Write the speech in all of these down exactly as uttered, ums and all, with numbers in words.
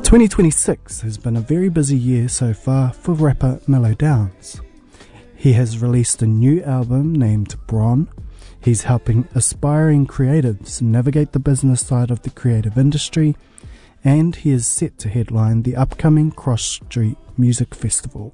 twenty twenty-six has been a very busy year so far for rapper Mellow Downs. He has released a new album named Bron. He's helping aspiring creatives navigate the business side of the creative industry, and he is set to headline the upcoming Cross Street Music Festival.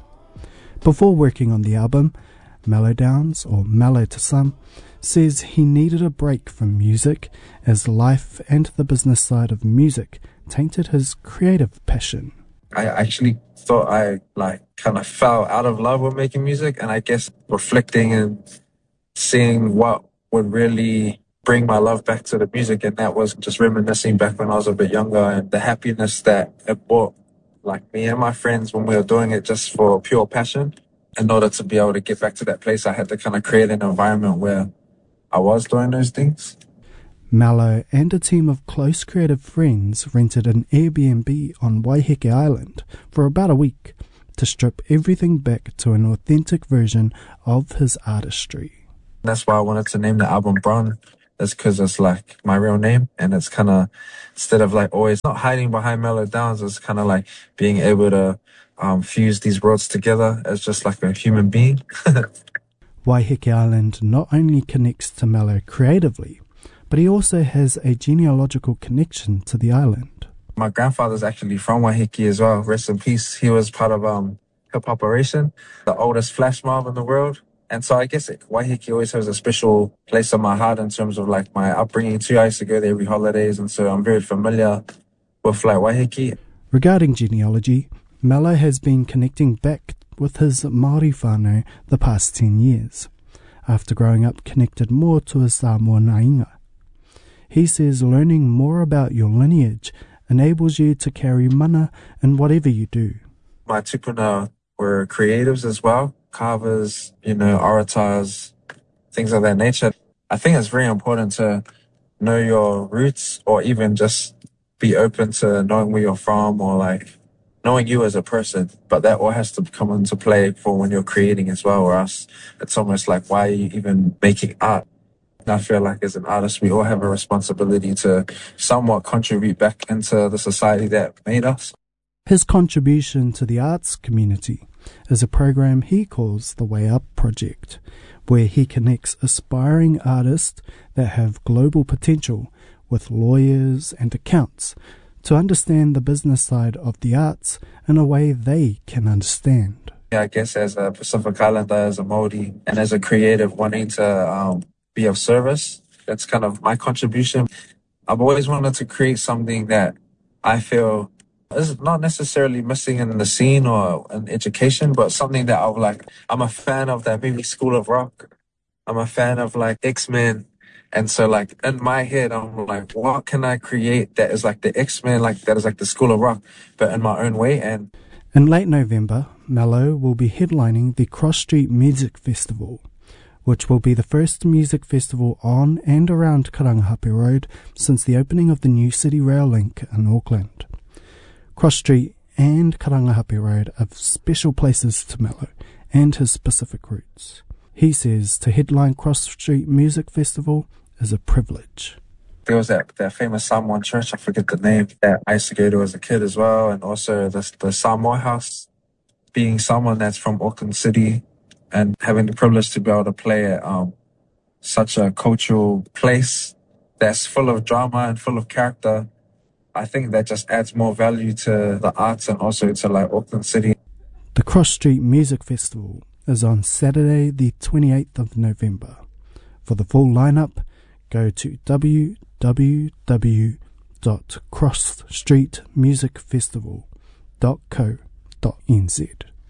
Before working on the album, Mellow Downs, or Mellow to some, says he needed a break from music as life and the business side of music tainted his creative passion. I actually thought I like kind of fell out of love with making music, and I guess reflecting and seeing what would really bring my love back to the music, and that was just reminiscing back when I was a bit younger and the happiness that it brought like me and my friends when we were doing it just for pure passion. In order to be able to get back to that place, I had to kind of create an environment where I was doing those things. Mellow and a team of close creative friends rented an Airbnb on Waiheke Island for about a week to strip everything back to an authentic version of his artistry. That's why I wanted to name the album Bron. That's because it's like my real name, and it's kind of, instead of like always not hiding behind Mellow Downs, it's kind of like being able to um, fuse these worlds together as just like a human being. Waiheke Island not only connects to Mellow creatively, but he also has a genealogical connection to the island. My grandfather's actually from Waiheke as well. Rest in peace. He was part of um, Hip Operation, the oldest flash mob in the world. And so I guess it, Waiheke always has a special place in my heart in terms of like my upbringing too. I used to go there every holidays, and so I'm very familiar with like Waiheke. Regarding genealogy, Mellow has been connecting back with his Māori whānau the past ten years, after growing up connected more to his Samoa nainga. He says learning more about your lineage enables you to carry mana in whatever you do. My tupuna were creatives as well, carvers, you know, orators, things of that nature. I think it's very important to know your roots, or even just be open to knowing where you're from, or like knowing you as a person. But that all has to come into play for when you're creating as well, or else it's almost like, why are you even making art? I feel like as an artist, we all have a responsibility to somewhat contribute back into the society that made us. His contribution to the arts community is a program he calls the Way Up Project, where he connects aspiring artists that have global potential with lawyers and accountants to understand the business side of the arts in a way they can understand. Yeah, I guess as a Pacific Islander, as a Māori, and as a creative wanting to um, be of service, that's kind of my contribution. I've always wanted to create something that I feel is not necessarily missing in the scene or in education, but something that I'm like, I'm a fan of that movie School of Rock. I'm a fan of like X-Men. And so like in my head, I'm like, what can I create that is like the X-Men, like that is like the School of Rock, but in my own way. And in late November, Mellow will be headlining the Cross Street Music Festival, which will be the first music festival on and around Karangahape Road since the opening of the new City Rail link in Auckland. Cross Street and Karangahape Road are special places to Mellow and his Pacific roots. He says to headline Cross Street Music Festival is a privilege. There was that, that famous Samoan church, I forget the name, that I used to go to as a kid as well, and also the, the Samoa House. Being someone that's from Auckland City and having the privilege to be able to play at um, such a cultural place that's full of drama and full of character, I think that just adds more value to the arts and also to like Auckland City. The Cross Street Music Festival is on Saturday the twenty-eighth of November. For the full lineup, go to w w w dot cross street music festival dot co dot n z.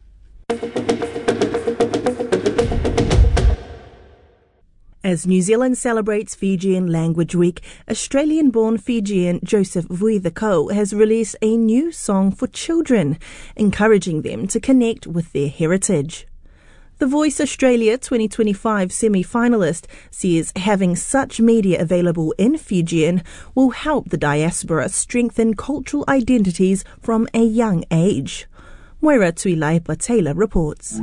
As New Zealand celebrates Fijian Language Week, Australian-born Fijian Joseph Vuithako has released a new song for children, encouraging them to connect with their heritage. The Voice Australia twenty twenty-five semi-finalist says having such media available in Fijian will help the diaspora strengthen cultural identities from a young age. Moira Tuilaipa Taylor reports.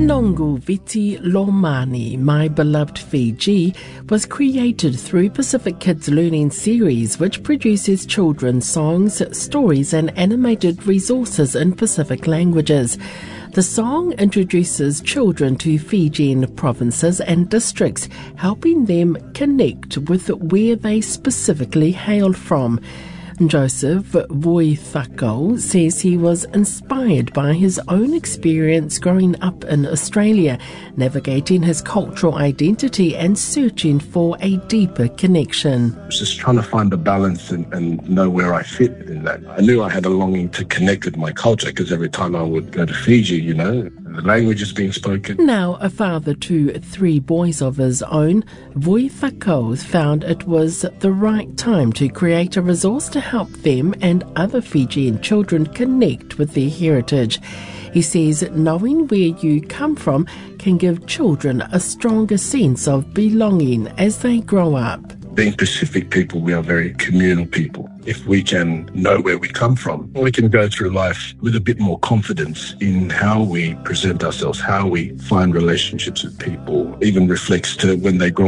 Nongu Viti Lomani, My Beloved Fiji, was created through Pacific Kids Learning Series, which produces children's songs, stories and animated resources in Pacific languages. The song introduces children to Fijian provinces and districts, helping them connect with where they specifically hail from. Joseph Voithako says he was inspired by his own experience growing up in Australia, navigating his cultural identity and searching for a deeper connection. I was just trying to find a balance and, and know where I fit in that. I knew I had a longing to connect with my culture because every time I would go to Fiji, you know, the language is being spoken. Now a father to three boys of his own, Voithako found it was the right time to create a resource to help them and other Fijian children connect with their heritage. He says knowing where you come from can give children a stronger sense of belonging as they grow up. Being Pacific people, we are very communal people. If we can know where we come from, we can go through life with a bit more confidence in how we present ourselves, how we find relationships with people, even reflects to when they grow